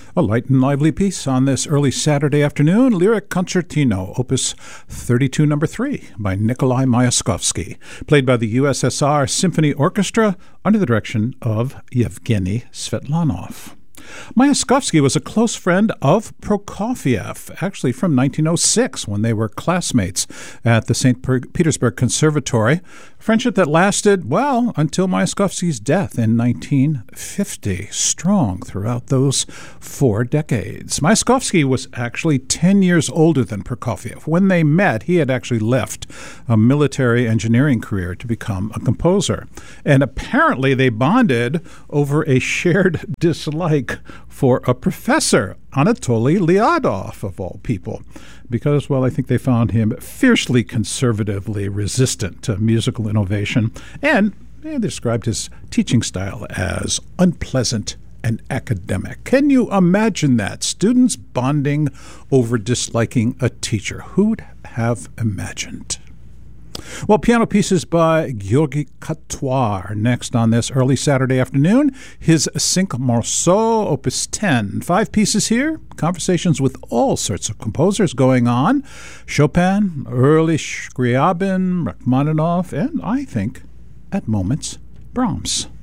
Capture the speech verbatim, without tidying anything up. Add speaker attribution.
Speaker 1: A light and lively piece on this early Saturday afternoon, Lyric Concertino, Opus thirty-two, number three, by Nikolai Myaskovsky, played by the U S S R Symphony Orchestra under the direction of Yevgeny Svetlanov. Myaskovsky was a close friend of Prokofiev, actually from nineteen oh six, when they were classmates at the Saint Petersburg Conservatory, a friendship that lasted, well, until Myaskovsky's death in nineteen fifty, strong throughout those four decades. Myaskovsky was actually ten years older than Prokofiev. When they met, he had actually left a military engineering career to become a composer, and apparently they bonded over a shared dislike for a professor, Anatoly Lyadov, of all people, because, well, I think they found him fiercely conservatively resistant to musical innovation, and they described his teaching style as unpleasant and academic. Can you imagine that? Students bonding over disliking a teacher. Who'd have imagined? Well, piano pieces by Georgy Khatoir next on this early Saturday afternoon. His Cinq Morceaux, Opus ten. Five pieces here. Conversations with all sorts of composers going on. Chopin, Ehrlich, Scriabin, Rachmaninoff, and I think, at moments, Brahms.